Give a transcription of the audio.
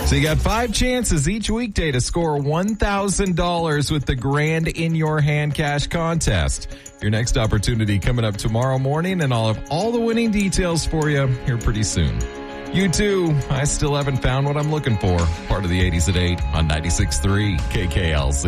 So you got 5 chances each weekday to score $1,000 with the Grand in Your Hand Cash contest. Your next opportunity coming up tomorrow morning, and I'll have all the winning details for you here pretty soon. You too, I still haven't found what I'm looking for. Part of the 80s at 8 on 96.3 KKLC.